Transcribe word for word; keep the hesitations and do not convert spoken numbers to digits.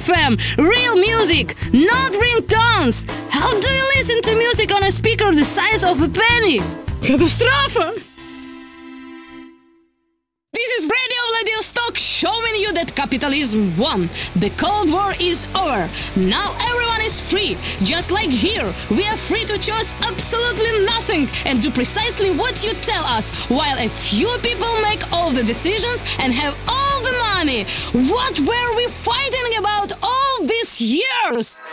M. Real music, not ringtones. How do you listen to music on a speaker the size of a penny? Катастрофа! This is Radio Vladivostok showing you that capitalism won. The Cold War is over. Now everyone is free. Just like here, we are free to choose absolutely nothing and do precisely what you tell us, while a few people make all the decisions and have all the money. What were we fighting about all these years?